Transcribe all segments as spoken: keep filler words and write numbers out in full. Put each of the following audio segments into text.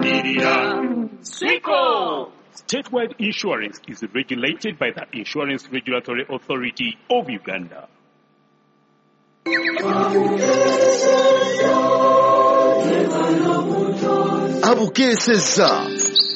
Siko! Statewide insurance is regulated by the Insurance Regulatory Authority of Uganda. Abukeseza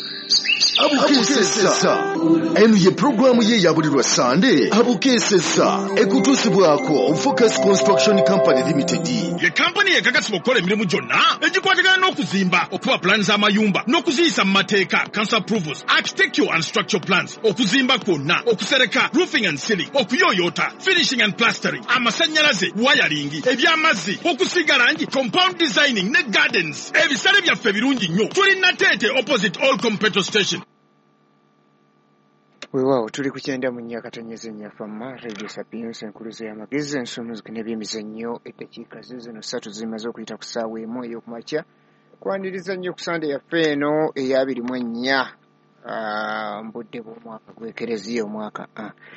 Abukeseza enu ye programu ye ya buli lwa Sunday. Abukeseza ekutusibwako Focus Construction Company Limited. Ye company ekakasibwa okukola emirimu gyonna egikwatagana n'okuzimba, okuwa plans z'amayumba n'okuziyisa mu mateeka, council approvals, architectural and structural plans, okuzimba kwonna, okusereka, roofing and ceiling, okuyoyota, finishing and plastering, amasannyalaze, wiring, eby'amazzi, okusiga langi, compound designing ne gardens. Ebisale byaffe birungi nnyo. Tuli Natete opposite Olcom petrol station. Weewaawo tuli ku kyenda mu nnya katonyeze nnyafamma Radio Sapiens enkuluze y'amagezi ensonga n'ebyemizannyo eddakiika zino ssatu zimaze okuyita ku ssaawa emu ey'okumakya kwaniriza nnyo ku Sande yaffe eno ey'abiri mu ennya mbudde bw'omwaka gw'ekereziya omwaka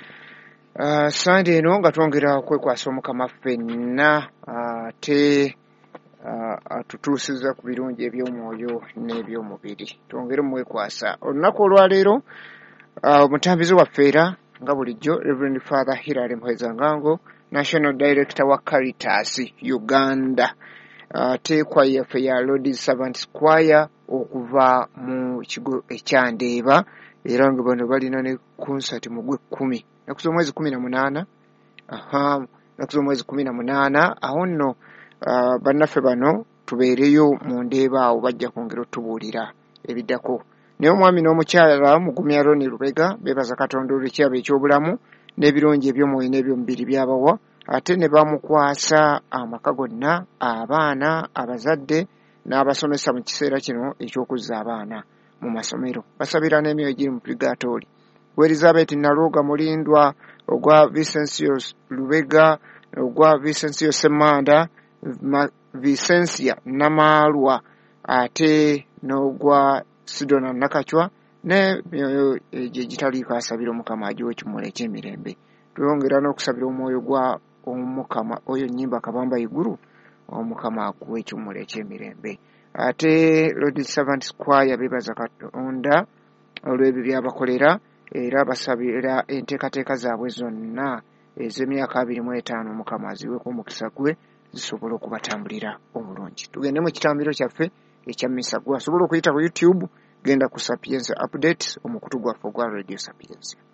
Sande eno nga twongera okwekwasa omukama ffenna ate atutuusiza ku birungi eby'omwoyo n'eby'omubiri twongere mwekwasa olunaku olwaleero omutambizi waffe era nga bulijjo Reverend Father Hilary Muhezangango, National Director wa Caritas Uganda, ate kwaya yaffe ya Lord's Servants Choir okuva mu kigo ekyandeeba era nga bano balina ne concert mu gw'ekkumi naku z'omwezi kumi na munaana aha naku z'omwezi kumi na munaana awo nno bannaffe bano tubeereyo mu ndeeba awo bajja kwongera otubuulira ebiddako. Naye omwami n'omukyala Mugumya Ronnie Lubega beebaza Katonda olw'ekyaba eky'obulamu n'ebirungi eby'omwoyo n'ebyomubiri byabawa ate ne bamukwasa amaka gonna, abaana, abazadde n'abasomesa mu kiseera kino eky'okuzza abaana mu masomero. Basabira n'emyoyo giri mu Purgatory. Elizabeth Nalwoga Mulindwa, ogwa Vicensius Lubega, ogwa Vicensius Semmanda, Vicencia Namaalwa ate n'ogwa Sidona Nakachwa ne myoyo gye gitaliiko asabira Omukama agiwe ekimuli eky'emirembe. Tuyongera n'okusabira omwoyo gwa Omukama oyo nnyimba Kabamba Iguru Omukama akuwe ekimuli eky'emirembe. Ate Lord's Servants Choir beebaza Katonda olw'ebyo byabakolera era basabira enteekateeka zaabwe zonna ez'emyaka abiri mu etaano Omukama aziweeko omukisa gwe zisobole okubatambulira obulungi. Tugende mu kitambiro kyaffe ekya mmisa. Gwasobola okuyita ku YouTube genda ku Sapiens Update omukutu gwaffe ogwa Radio Sapiens.